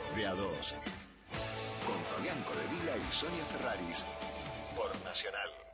De a dos. Con Fabián Codevila y Sonia Ferraris. Por Nacional.